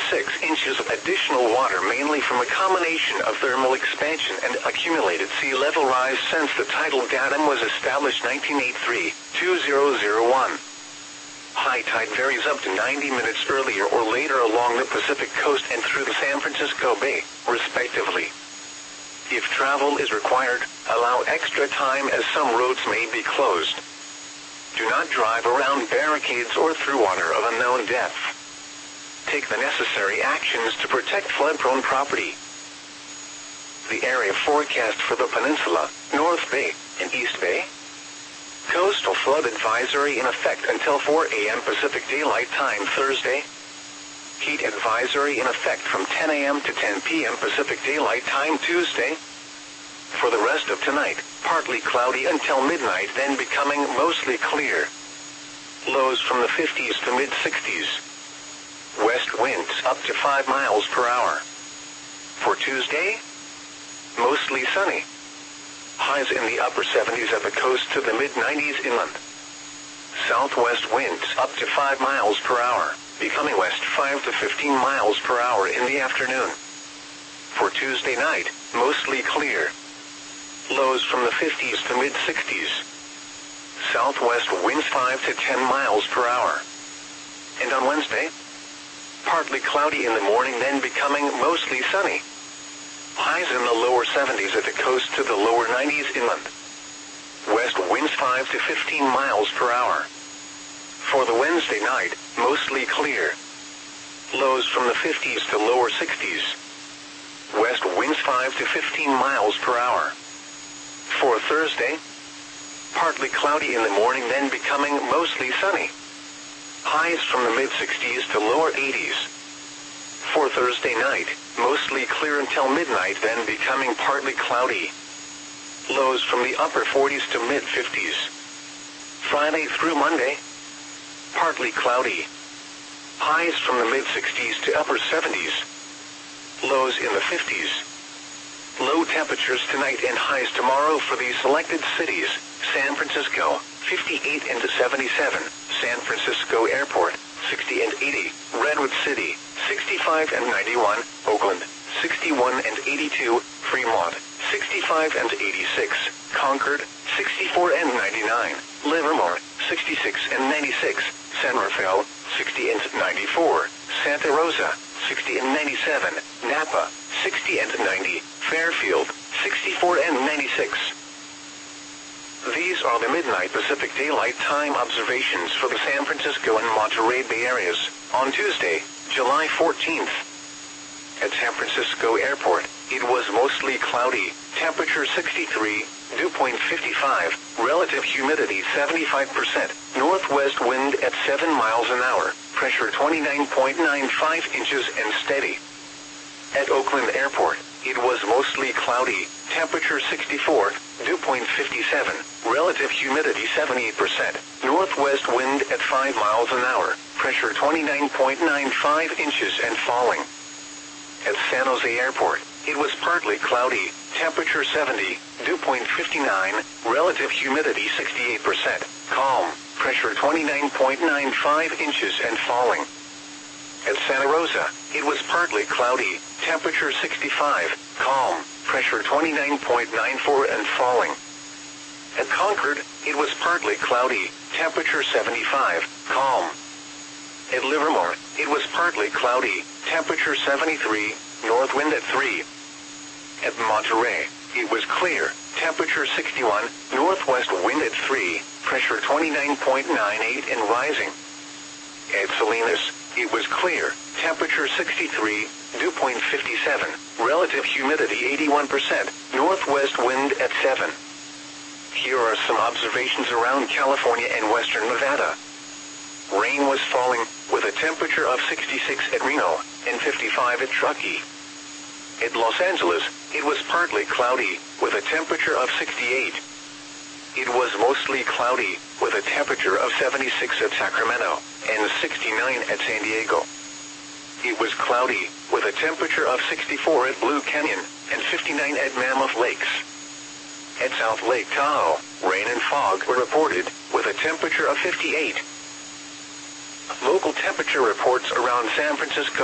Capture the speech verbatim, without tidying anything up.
six inches of additional water, mainly from a combination of thermal expansion and accumulated sea level rise since the tidal datum was established nineteen eighty-three to two thousand one. High tide varies up to ninety minutes earlier or later along the Pacific coast and through the San Francisco Bay, respectively. If travel is required, allow extra time as some roads may be closed. Do not drive around barricades or through water of unknown depth. Take the necessary actions to protect flood-prone property. The area forecast for the peninsula, North Bay, and East Bay. Coastal flood advisory in effect until four a m Pacific Daylight Time Thursday. Heat advisory in effect from ten a m to ten p m Pacific Daylight Time Tuesday. For the rest of tonight, partly cloudy until midnight, then becoming mostly clear. Lows from the fifties to mid-sixties. West winds up to five miles per hour. For Tuesday, mostly sunny. Highs in the upper seventies at the coast to the mid-nineties inland. Southwest winds up to five miles per hour, becoming west five to fifteen miles per hour in the afternoon. For Tuesday night, mostly clear. Lows from the fifties to mid-sixties. Southwest winds five to ten miles per hour. And on Wednesday, partly cloudy in the morning, then becoming mostly sunny. Highs in the lower seventies at the coast to the lower nineties inland. West winds five to fifteen miles per hour. For the Wednesday night, mostly clear. Lows from the fifties to lower sixties. West winds five to fifteen miles per hour. For Thursday, partly cloudy in the morning, then becoming mostly sunny. Highs from the mid-sixties to lower eighties. For Thursday night, mostly clear until midnight, then becoming partly cloudy. Lows from the upper forties to mid-fifties. Friday through Monday, partly cloudy. Highs from the mid-sixties to upper seventies. Lows in the fifties. Low temperatures tonight and highs tomorrow for these selected cities: San Francisco, fifty-eight and seventy-seven, San Francisco Airport, sixty and eighty, Redwood City, sixty-five and ninety-one, Oakland, sixty-one and eighty-two, Fremont, sixty-five and eighty-six, Concord, sixty-four and ninety-nine, Livermore, sixty-six and ninety-six, San Rafael, sixty and ninety-four, Santa Rosa, sixty and ninety-seven, Napa, sixty and ninety, Fairfield, sixty-four and ninety-six. These are the midnight Pacific Daylight Time observations for the San Francisco and Monterey Bay areas on Tuesday, July fourteenth. At San Francisco Airport, it was mostly cloudy, temperature sixty-three, dew point fifty-five, relative humidity seventy-five percent, northwest wind at seven miles an hour, pressure twenty-nine point nine five inches and steady. At Oakland Airport, it was mostly cloudy, temperature sixty-four, dew point fifty-seven, relative humidity seventy-eight percent, northwest wind at five miles an hour, pressure twenty-nine point nine five inches and falling. At San Jose Airport, it was partly cloudy, temperature seventy, dew point fifty-nine, relative humidity sixty-eight percent, calm, pressure twenty-nine point nine five inches and falling. At Santa Rosa, it was partly cloudy, temperature sixty-five, calm, pressure twenty-nine point nine four and falling. At Concord, it was partly cloudy, temperature seventy-five, calm. At Livermore, it was partly cloudy, temperature seventy-three, north wind at three. At Monterey, it was clear, temperature sixty-one, northwest wind at three, pressure twenty-nine point nine eight and rising. At Salinas, it was clear, temperature sixty-three, dew point fifty-seven, relative humidity eighty-one percent, northwest wind at seven. Here are some observations around California and western Nevada. Rain was falling, with a temperature of sixty-six at Reno, and fifty-five at Truckee. At Los Angeles, it was partly cloudy, with a temperature of sixty-eight. It was mostly cloudy, with a temperature of seventy-six at Sacramento, and sixty-nine at San Diego. It was cloudy, with a temperature of sixty-four at Blue Canyon, and fifty-nine at Mammoth Lakes. At South Lake Tahoe, rain and fog were reported, with a temperature of fifty-eight. Local temperature reports around San Francisco.